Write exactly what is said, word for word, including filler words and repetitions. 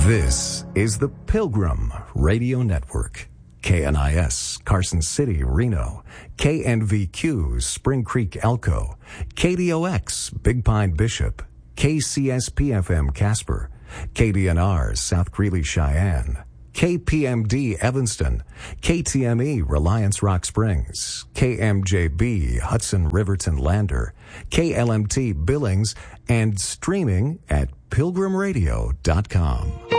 This is the Pilgrim Radio Network. K N I S, Carson City, Reno. K N V Q, Spring Creek, Elko. K D O X, Big Pine, Bishop. K C S P F M, Casper. K D N R, South Greeley, Cheyenne. K P M D, Evanston. K T M E, Reliance Rock Springs. K M J B, Hudson, Riverton, Lander. K L M T, Billings. And streaming at pilgrim radio dot com.